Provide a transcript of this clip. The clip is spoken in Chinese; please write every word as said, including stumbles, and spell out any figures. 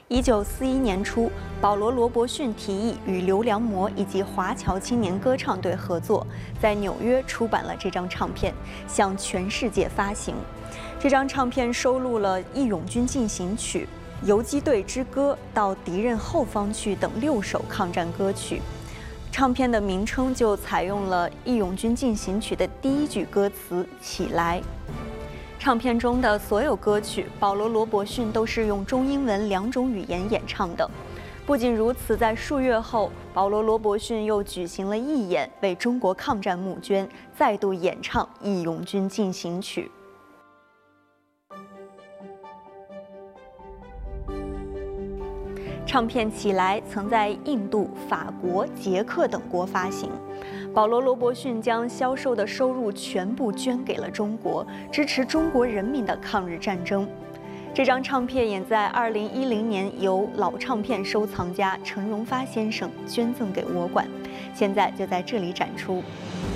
一九四一年初，保罗·罗伯逊提议与刘良模以及华侨青年歌唱队合作，在纽约出版了这张唱片，向全世界发行。这张唱片收录了《义勇军进行曲》《游击队之歌》到敌人后方去等六首抗战歌曲。唱片的名称就采用了《义勇军进行曲》的第一句歌词“起来”。唱片中的所有歌曲，保罗·罗伯逊都是用中英文两种语言演唱的。不仅如此，在数月后，保罗·罗伯逊又举行了义演，为中国抗战募捐，再度演唱《义勇军进行曲》。唱片《起来》曾在印度、法国、捷克等国发行。保罗·罗伯逊将销售的收入全部捐给了中国，支持中国人民的抗日战争。这张唱片也在二零一零年由老唱片收藏家陈荣发先生捐赠给我馆，现在就在这里展出。